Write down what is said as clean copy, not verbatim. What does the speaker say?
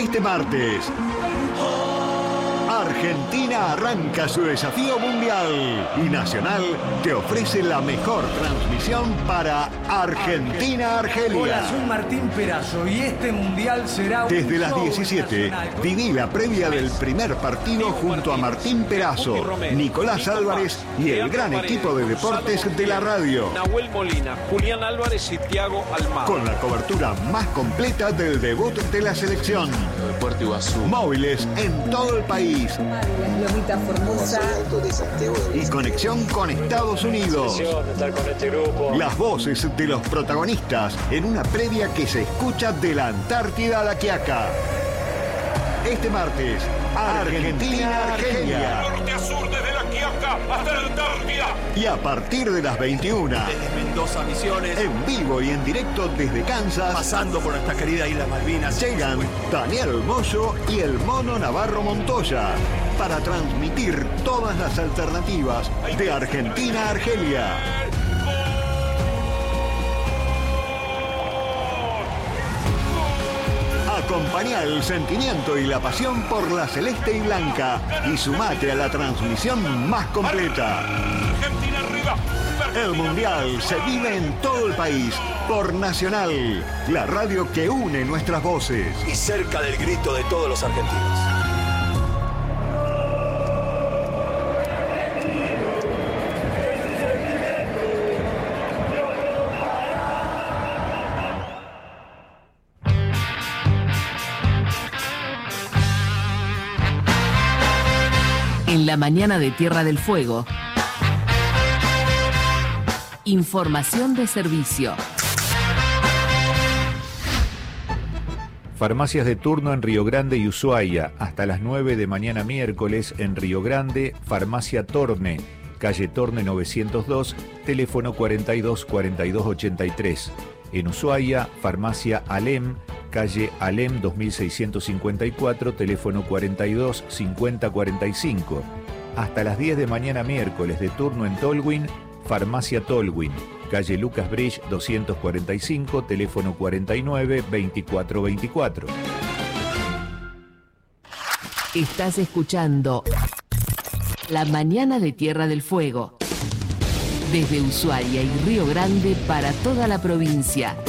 Este martes, Argentina arranca su desafío mundial y Nacional te ofrece la mejor transmisión para Argentina-Argelia. Hola, soy Martín Perazo y este mundial será desde las 17. Viví la previa del primer partido junto a Martín Perazo, Nicolás Álvarez y el gran equipo de deportes de la radio. Nahuel Molina, Julián Álvarez y Thiago Almada. Con la cobertura más completa del debut de la selección. Móviles en todo el país. Lomita Formosa. Y conexión con Estados Unidos. Las voces de los protagonistas en una previa que se escucha de la Antártida a la Quiaca. Este martes, Argentina-Argelia. Norte a sur, desde la Quiaca hasta la Antártida. Y a partir de las 21. Desde Mendoza, Misiones. En vivo y en directo desde Kansas. Pasando por nuestra querida Islas Malvinas. Llegan Daniel Moyo y el Mono Navarro Montoya para transmitir todas las alternativas de Argentina a Argelia. Acompañá el sentimiento y la pasión por la celeste y blanca y sumate a la transmisión más completa. Argentina arriba. El Mundial se vive en todo el país por Nacional, la radio que une nuestras voces. Y cerca del grito de todos los argentinos. En la mañana de Tierra del Fuego, información de servicio. Farmacias de turno en Río Grande y Ushuaia. Hasta las 9 de mañana miércoles en Río Grande, Farmacia Torne, calle Torne 902, teléfono 42 42 83. En Ushuaia, Farmacia Alem, calle Alem 2654, teléfono 42 50 45. Hasta las 10 de mañana miércoles de turno en Tolwyn, Farmacia Tolwyn, calle Lucas Bridge 245, teléfono 49 24 24. Estás escuchando La Mañana de Tierra del Fuego. Desde Ushuaia y Río Grande para toda la provincia.